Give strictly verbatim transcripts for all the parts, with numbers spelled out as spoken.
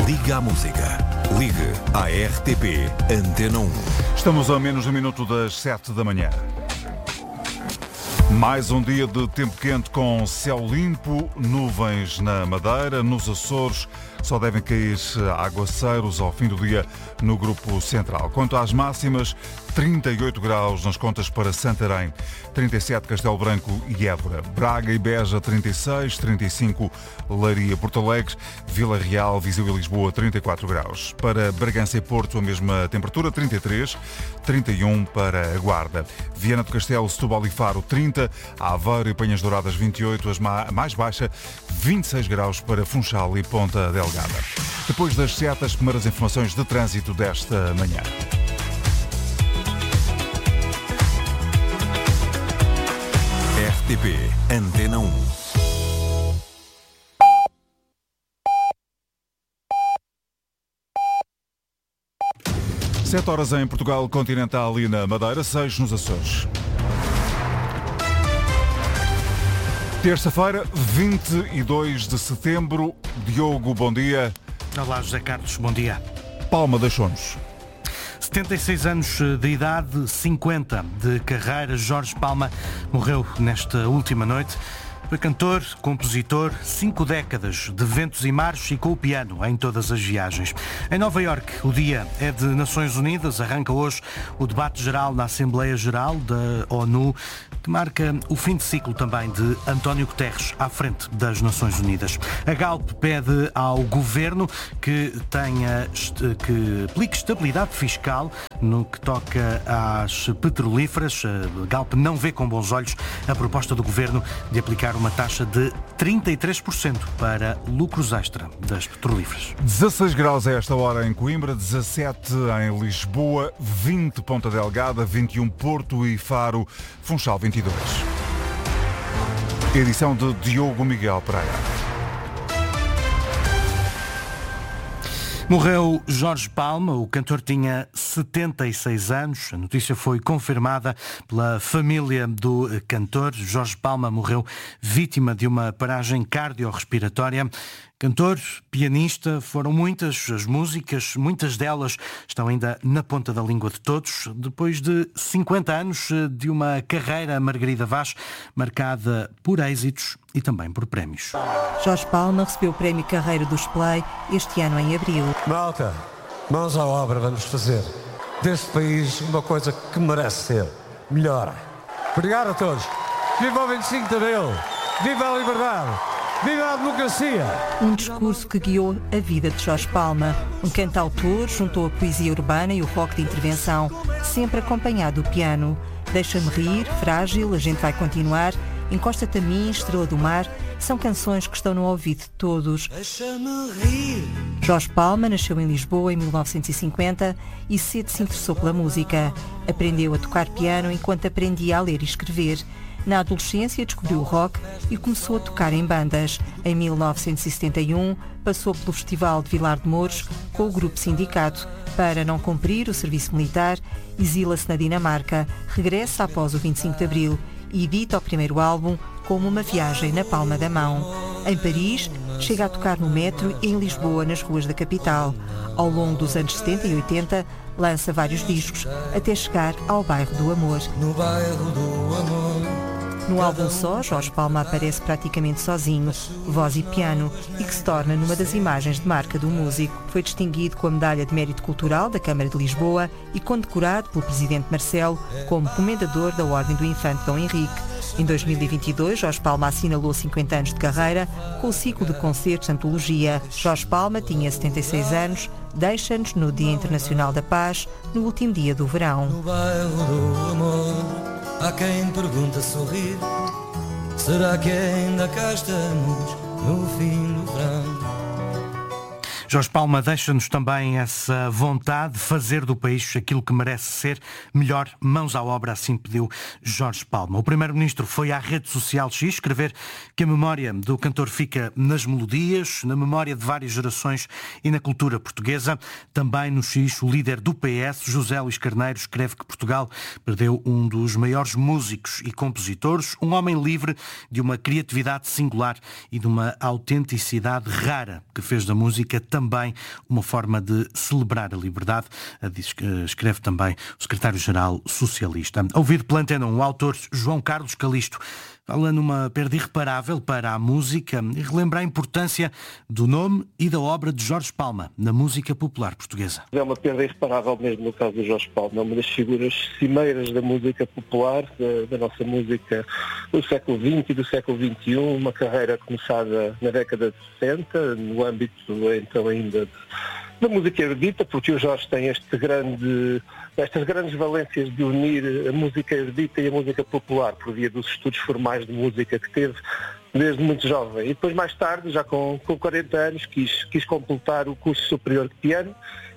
Liga à música. Ligue à R T P Antena um. Estamos a menos de um minuto das sete da manhã. Mais um dia de tempo quente com céu limpo, nuvens na Madeira, nos Açores. Só devem cair aguaceiros ao fim do dia no Grupo Central. Quanto às máximas, trinta e oito graus nas contas para Santarém, trinta e sete Castelo Branco e Évora, Braga e Beja trinta e seis, trinta e cinco Leiria, Porto Alegre, Vila Real, Viseu e Lisboa trinta e quatro graus. Para Bragança e Porto a mesma temperatura, trinta e três, trinta e um para a Guarda. Viana do Castelo, Setúbal e Faro trinta, Aveiro e Penhas Douradas vinte e oito, a mais baixa vinte e seis graus para Funchal e Ponta Delgada. Depois das sete, as primeiras informações de trânsito desta manhã. R T P Antena um. sete horas em Portugal continental e na Madeira, seis nos Açores. Terça-feira, vinte e dois de setembro. Diogo, bom dia. Olá, José Carlos, bom dia. Palma deixou-nos. setenta e seis anos de idade, cinquenta de carreira, Jorge Palma morreu nesta última noite. Foi cantor, compositor, cinco décadas de ventos e mares e com o piano em todas as viagens. Em Nova Iorque, o dia é de Nações Unidas. Arranca hoje o debate geral na Assembleia Geral da ONU, que marca o fim de ciclo também de António Guterres à frente das Nações Unidas. A Galp pede ao Governo que tenha, que aplique estabilidade fiscal no que toca às petrolíferas. A Galp não vê com bons olhos a proposta do Governo de aplicar uma taxa de trinta e três por cento para lucros extra das petrolíferas. dezasseis graus a esta hora em Coimbra, dezassete em Lisboa, vinte Ponta Delgada, vinte e um Porto e Faro, Funchal vinte e dois. Edição de Diogo Miguel Pereira. Morreu Jorge Palma, o cantor tinha setenta e seis anos. A notícia foi confirmada pela família do cantor. Jorge Palma morreu vítima de uma paragem cardiorrespiratória. Cantor, pianista, foram muitas as músicas, muitas delas estão ainda na ponta da língua de todos. Depois de cinquenta anos de uma carreira, Margarida Vaz, marcada por êxitos e também por prémios. Jorge Palma recebeu o Prémio Carreira do Splay este ano em abril. Malta, mãos à obra, vamos fazer deste país uma coisa que merece ser melhor. Obrigado a todos. Viva o vinte e cinco de Abril! Viva a liberdade! Viva a democracia! Um discurso que guiou a vida de Jorge Palma. Um cantautor juntou a poesia urbana e o rock de intervenção, sempre acompanhado do piano. Deixa-me rir, Frágil, A Gente Vai Continuar, Encosta-te a Mim, Estrela do Mar, são canções que estão no ouvido de todos. Deixa-me rir. Jorge Palma nasceu em Lisboa em mil novecentos e cinquenta e cedo se interessou pela música. Aprendeu a tocar piano enquanto aprendia a ler e escrever. Na adolescência descobriu o rock e começou a tocar em bandas. Em mil novecentos e setenta e um passou pelo Festival de Vilar de Mouros com o Grupo Sindicato. Para não cumprir o serviço militar, exila-se na Dinamarca, regressa após o vinte e cinco de Abril e edita o primeiro álbum como uma viagem na palma da mão. Em Paris, chega a tocar no metro e em Lisboa, nas ruas da capital. Ao longo dos anos setenta e oitenta, lança vários discos, até chegar ao Bairro do Amor. No Bairro do Amor. No álbum só, Jorge Palma aparece praticamente sozinho, voz e piano, e que se torna numa das imagens de marca do músico. Foi distinguido com a Medalha de Mérito Cultural da Câmara de Lisboa e condecorado pelo Presidente Marcelo como Comendador da Ordem do Infante Dom Henrique. Em dois mil e vinte e dois, Jorge Palma assinalou cinquenta anos de carreira com o ciclo de concertos Antologia. Jorge Palma tinha setenta e seis anos, deixa-nos no Dia Internacional da Paz, no último dia do verão. No bairro do amor, há quem pergunta sorrir, será que ainda cá estamos no fim do verão? Jorge Palma deixa-nos também essa vontade de fazer do país aquilo que merece ser melhor, mãos à obra, assim pediu Jorge Palma. O Primeiro-Ministro foi à rede social X escrever que a memória do cantor fica nas melodias, na memória de várias gerações e na cultura portuguesa. Também no X, o líder do P S, José Luís Carneiro, escreve que Portugal perdeu um dos maiores músicos e compositores, um homem livre de uma criatividade singular e de uma autenticidade rara que fez da música também também uma forma de celebrar a liberdade, escreve também o secretário-geral socialista. Ouvido pela Antena um, o autor João Carlos Calisto fala numa perda irreparável para a música e relembra a importância do nome e da obra de Jorge Palma na música popular portuguesa. É uma perda irreparável mesmo no caso do Jorge Palma, é uma das figuras cimeiras da música popular, da, da nossa música do século vinte e do século vinte e um, uma carreira começada na década de sessenta, no âmbito então ainda de da música erudita, porque o Jorge tem este grande, estas grandes valências de unir a música erudita e a música popular, por via dos estudos formais de música que teve desde muito jovem. E depois, mais tarde, já com, com quarenta anos, quis, quis completar o curso superior de piano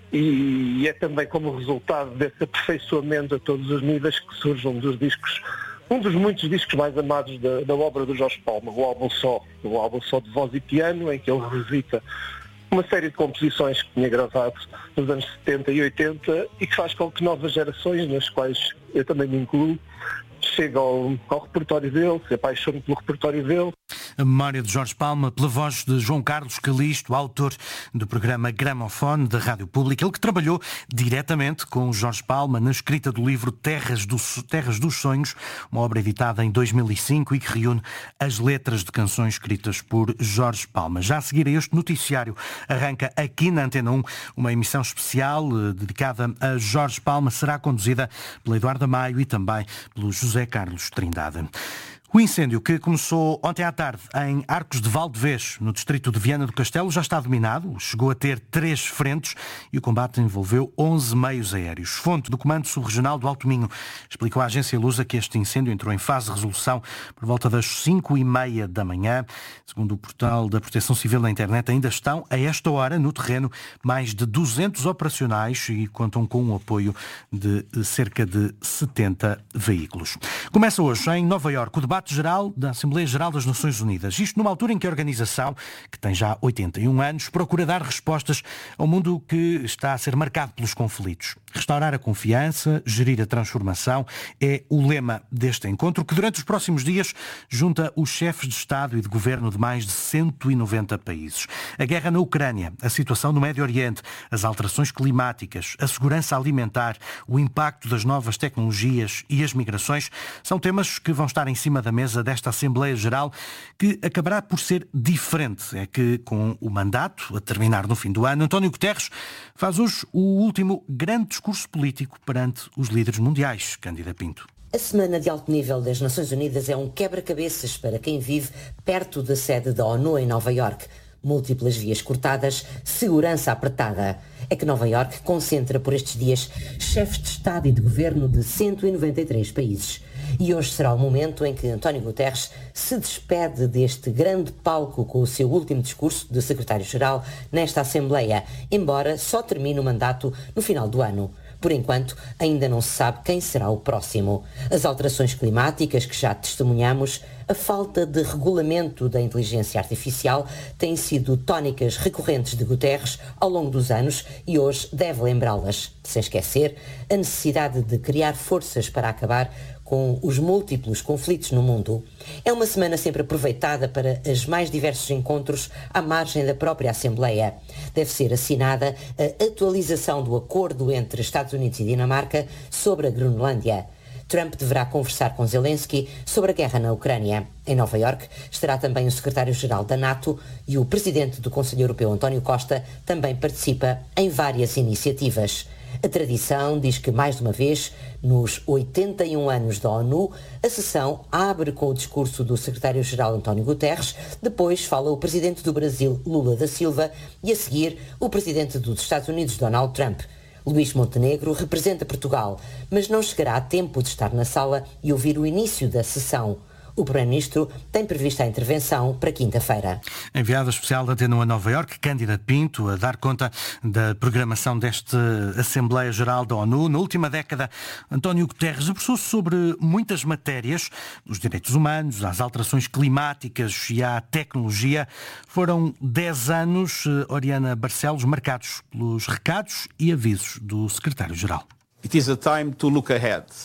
e, e é também como resultado desse aperfeiçoamento a todos os níveis que surge um dos discos, um dos muitos discos mais amados da, da obra do Jorge Palma, o álbum Só, o álbum Só de voz e piano, em que ele revisita uma série de composições que tinha gravado nos anos setenta e oitenta e que faz com que novas gerações, nas quais eu também me incluo, cheguem ao, ao repertório dele, se apaixonem pelo repertório dele. A memória de Jorge Palma pela voz de João Carlos Calisto, autor do programa Gramofone da Rádio Pública, ele que trabalhou diretamente com Jorge Palma na escrita do livro Terras, do, Terras dos Sonhos, uma obra editada em dois mil e cinco e que reúne as letras de canções escritas por Jorge Palma. Já a seguir a este noticiário arranca aqui na Antena um uma emissão especial dedicada a Jorge Palma, será conduzida pela Eduarda Maio e também pelo José Carlos Trindade. O incêndio que começou ontem à tarde em Arcos de Valdevez, no distrito de Viana do Castelo, já está dominado. Chegou a ter três frentes e o combate envolveu onze meios aéreos. Fonte do Comando Subregional do Alto Minho explicou à agência Lusa que este incêndio entrou em fase de resolução por volta das cinco e meia da manhã. Segundo o portal da Proteção Civil na internet, ainda estão, a esta hora, no terreno, mais de duzentos operacionais e contam com o apoio de cerca de setenta veículos. Começa hoje, em Nova Iorque, o debate geral da Assembleia Geral das Nações Unidas. Isto numa altura em que a organização, que tem já oitenta e um anos, procura dar respostas ao mundo que está a ser marcado pelos conflitos. Restaurar a confiança, gerir a transformação é o lema deste encontro, que durante os próximos dias junta os chefes de Estado e de Governo de mais de cento e noventa países. A guerra na Ucrânia, a situação no Médio Oriente, as alterações climáticas, a segurança alimentar, o impacto das novas tecnologias e as migrações são temas que vão estar em cima da mesa desta Assembleia Geral, que acabará por ser diferente. É que, com o mandato a terminar no fim do ano, António Guterres faz hoje o último grande discurso político perante os líderes mundiais. Cândida Pinto. A Semana de Alto Nível das Nações Unidas é um quebra-cabeças para quem vive perto da sede da ONU em Nova Iorque. Múltiplas vias cortadas, segurança apertada. É que Nova Iorque concentra por estes dias chefes de Estado e de Governo de cento e noventa e três países. E hoje será o momento em que António Guterres se despede deste grande palco com o seu último discurso de secretário-geral nesta Assembleia, embora só termine o mandato no final do ano. Por enquanto, ainda não se sabe quem será o próximo. As alterações climáticas que já testemunhamos, a falta de regulamento da inteligência artificial têm sido tónicas recorrentes de Guterres ao longo dos anos e hoje deve lembrá-las, sem esquecer a necessidade de criar forças para acabar com os múltiplos conflitos no mundo. É uma semana sempre aproveitada para os mais diversos encontros à margem da própria Assembleia. Deve ser assinada a atualização do acordo entre Estados Unidos e Dinamarca sobre a Groenlândia. Trump deverá conversar com Zelensky sobre a guerra na Ucrânia. Em Nova Iorque estará também o secretário-geral da NATO e o presidente do Conselho Europeu, António Costa, também participa em várias iniciativas. A tradição diz que, mais de uma vez, nos oitenta e um anos da ONU, a sessão abre com o discurso do secretário-geral António Guterres, depois fala o presidente do Brasil, Lula da Silva, e a seguir o presidente dos Estados Unidos, Donald Trump. Luís Montenegro representa Portugal, mas não chegará a tempo de estar na sala e ouvir o início da sessão. O Primeiro-Ministro tem prevista a intervenção para quinta-feira. Enviada especial da Antena um a Nova Iorque, Cândida Pinto, a dar conta da programação desta Assembleia Geral da ONU. Na última década, António Guterres debruçou-se sobre muitas matérias, dos direitos humanos, às alterações climáticas e à tecnologia. Foram dez anos, Oriana Barcelos, marcados pelos recados e avisos do secretário-geral. It is a time to look ahead.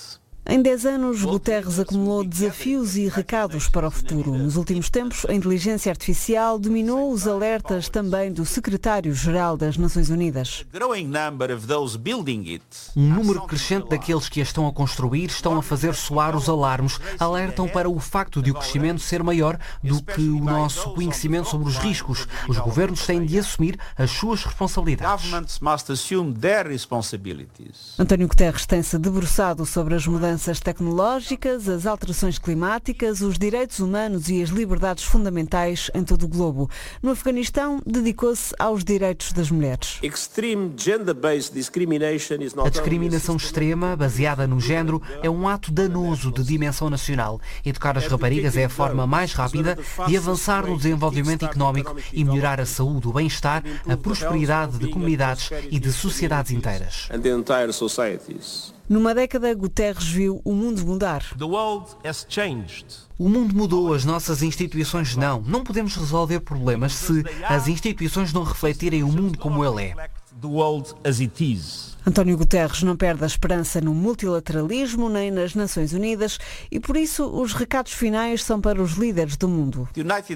Em dez anos, Guterres acumulou desafios e recados para o futuro. Nos últimos tempos, a inteligência artificial dominou os alertas também do secretário-geral das Nações Unidas. Um número crescente daqueles que a estão a construir estão a fazer soar os alarmes, alertam para o facto de o crescimento ser maior do que o nosso conhecimento sobre os riscos. Os governos têm de assumir as suas responsabilidades. António Guterres tem-se debruçado sobre as mudanças tecnológicas, as alterações climáticas, os direitos humanos e as liberdades fundamentais em todo o globo. No Afeganistão, dedicou-se aos direitos das mulheres. A discriminação extrema, baseada no género, é um ato danoso de dimensão nacional. Educar as raparigas é a forma mais rápida de avançar no desenvolvimento económico e melhorar a saúde, o bem-estar, a prosperidade de comunidades e de sociedades inteiras. Numa década, Guterres viu o mundo mudar. O mundo mudou, as nossas instituições não. Não podemos resolver problemas se as instituições não refletirem o mundo como ele é. António Guterres não perde a esperança no multilateralismo nem nas Nações Unidas e, por isso, os recados finais são para os líderes do mundo.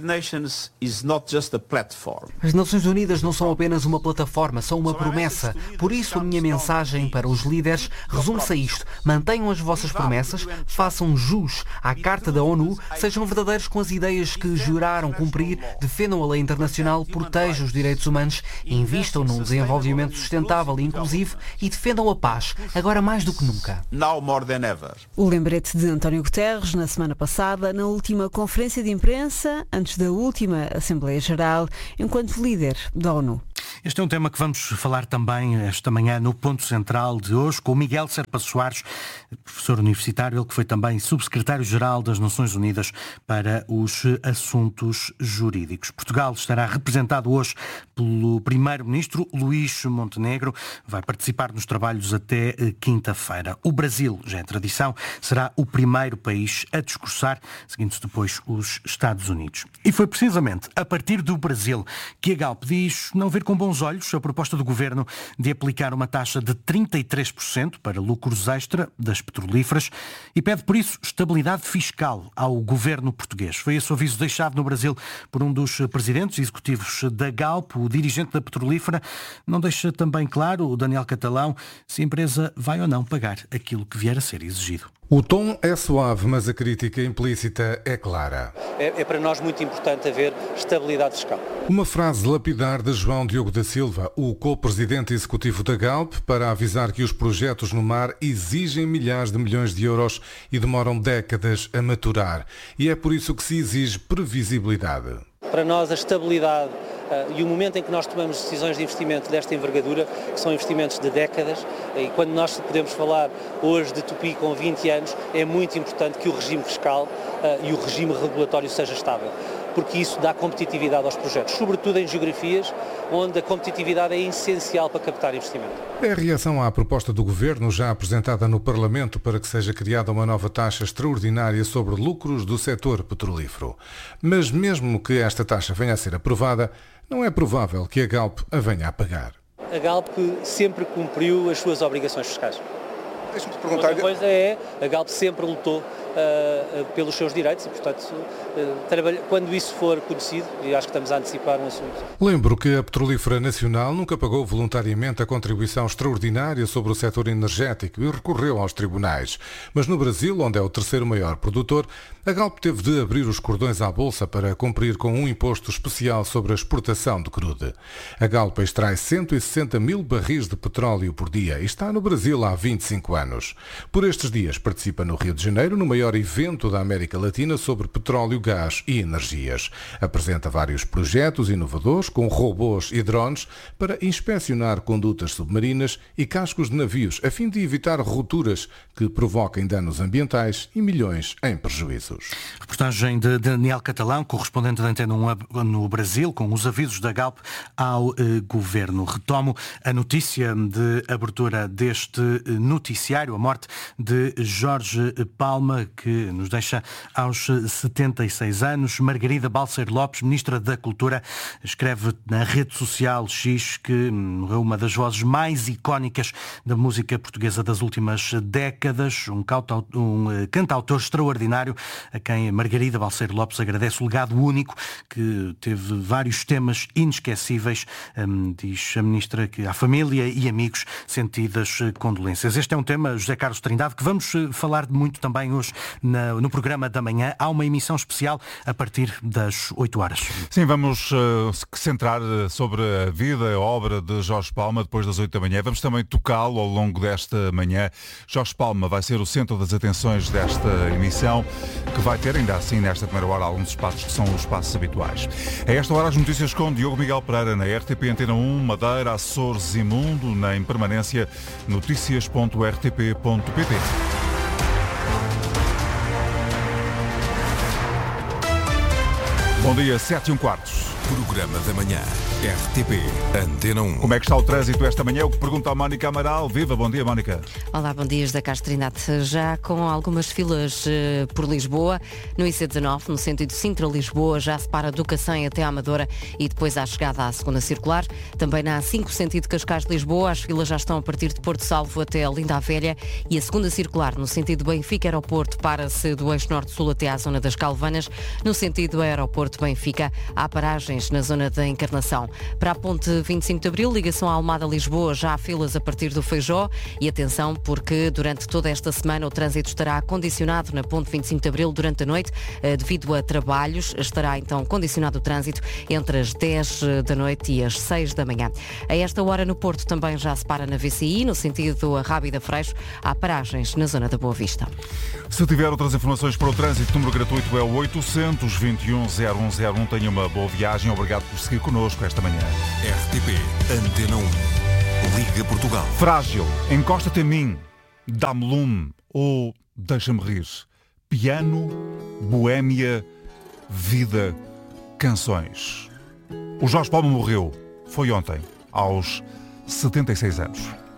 As Nações Unidas não são apenas uma plataforma, são uma promessa. Por isso, a minha mensagem para os líderes resume-se a isto. Mantenham as vossas promessas, façam jus à Carta da ONU, sejam verdadeiros com as ideias que juraram cumprir, defendam a lei internacional, protejam os direitos humanos, invistam num desenvolvimento sustentável e inclusivo e defendam a paz, agora mais do que nunca. O lembrete de António Guterres na semana passada, na última conferência de imprensa, antes da última Assembleia Geral, enquanto líder da ONU. Este é um tema que vamos falar também esta manhã no Ponto Central de hoje com o Miguel Serpa Soares, professor universitário, ele que foi também subsecretário-geral das Nações Unidas para os assuntos jurídicos. Portugal estará representado hoje pelo primeiro-ministro Luís Montenegro, vai participar nos trabalhos até quinta-feira. O Brasil, já é tradição, será o primeiro país a discursar, seguindo-se depois os Estados Unidos. E foi precisamente a partir do Brasil que a Galp diz não ver com bons olhos a proposta do Governo de aplicar uma taxa de trinta e três por cento para lucros extra das petrolíferas e pede, por isso, estabilidade fiscal ao Governo português. Foi esse o aviso deixado no Brasil por um dos presidentes executivos da Galp, o dirigente da petrolífera. Não deixa também claro, o Daniel Catalão, se a empresa vai ou não pagar aquilo que vier a ser exigido. O tom é suave, mas a crítica implícita é clara. É, é para nós muito importante haver estabilidade fiscal. Uma frase lapidar de João Diogo da Silva, o co-presidente executivo da Galp, para avisar que os projetos no mar exigem milhares de milhões de euros e demoram décadas a maturar. E é por isso que se exige previsibilidade. Para nós a estabilidade uh, e o momento em que nós tomamos decisões de investimento desta envergadura, que são investimentos de décadas, e quando nós podemos falar hoje de Tupi com vinte anos, é muito importante que o regime fiscal uh, e o regime regulatório seja estável, porque isso dá competitividade aos projetos, sobretudo em geografias onde a competitividade é essencial para captar investimento. É a reação à proposta do Governo, já apresentada no Parlamento, para que seja criada uma nova taxa extraordinária sobre lucros do setor petrolífero. Mas mesmo que esta taxa venha a ser aprovada, não é provável que a Galp a venha a pagar. A Galp sempre cumpriu as suas obrigações fiscais. Deixa-me te perguntar... Outra coisa é, a Galp sempre lutou Uh, uh, pelos seus direitos e, portanto, uh, trabalha... quando isso for conhecido, e acho que estamos a antecipar um assunto. Lembro que a Petrolífera Nacional nunca pagou voluntariamente a contribuição extraordinária sobre o setor energético e recorreu aos tribunais. Mas no Brasil, onde é o terceiro maior produtor, a Galp teve de abrir os cordões à bolsa para cumprir com um imposto especial sobre a exportação de crude. A Galp extrai cento e sessenta mil barris de petróleo por dia e está no Brasil há vinte e cinco anos. Por estes dias participa no Rio de Janeiro, no maior evento da América Latina sobre petróleo, gás e energias. Apresenta vários projetos inovadores com robôs e drones para inspecionar condutas submarinas e cascos de navios, a fim de evitar rupturas que provoquem danos ambientais e milhões em prejuízos. Reportagem de Daniel Catalão, correspondente da Antena um no Brasil, com os avisos da Galp ao eh, Governo. Retomo a notícia de abertura deste noticiário, a morte de Jorge Palma, que nos deixa aos setenta e seis anos. Margarida Balseiro Lopes, Ministra da Cultura, escreve na rede social X que morreu uma das vozes mais icónicas da música portuguesa das últimas décadas, um, um cantautor extraordinário a quem Margarida Balseiro Lopes agradece o legado único, que teve vários temas inesquecíveis. Um, diz a Ministra que à família e amigos sentidas condolências. Este é um tema, José Carlos Trindade, que vamos falar de muito também hoje na, no programa da manhã. Há uma emissão especial a partir das oito horas. Sim, vamos uh, centrar sobre a vida, a obra de Jorge Palma depois das oito da manhã. Vamos também tocá-lo ao longo desta manhã. Jorge Palma vai ser o centro das atenções desta emissão, que vai ter ainda assim nesta primeira hora alguns espaços que são os espaços habituais. A esta hora as notícias com Diogo Miguel Pereira na R T P Antena um, Madeira, Açores e Mundo, na em permanência notícias ponto r t p ponto p t. Bom dia, sete e um quarto. Programa da manhã, R T P Antena um. Como é que está o trânsito esta manhã? O que pergunta a Mónica Amaral. Viva, bom dia, Mónica. Olá, bom dia, José Carlos Trindade. Já com algumas filas uh, por Lisboa, no I C dezanove, no sentido Sintra-Lisboa, já se para do Cacém até à Amadora e depois à chegada à segunda circular. Também na A cinco, sentido Cascais-Lisboa, as filas já estão a partir de Porto Salvo até a Linda a Velha, e a segunda circular, no sentido Benfica-Aeroporto, para-se do eixo norte-sul até à zona das Calvanas. No sentido Aeroporto-Benfica, há paragens na zona da Encarnação. Para a ponte vinte e cinco de Abril, ligação à Almada-Lisboa, já há filas a partir do Feijó, e atenção porque durante toda esta semana o trânsito estará condicionado na ponte vinte e cinco de Abril durante a noite, devido a trabalhos. Estará então condicionado o trânsito entre as dez da noite e as seis da manhã. A esta hora no Porto também já se para na V C I, no sentido a Rábida Freixo, há paragens na zona da Boa Vista. Se tiver outras informações para o trânsito, o número gratuito é o oitocentos, vinte e um, zero um zero um. Tenha uma boa viagem. Obrigado por seguir connosco esta manhã. R T P Antena um. Liga Portugal. Frágil, encosta-te a mim, dá-me lume ou deixa-me rir. Piano, boémia, vida, canções. O Jorge Palma morreu. Foi ontem, aos setenta e seis anos.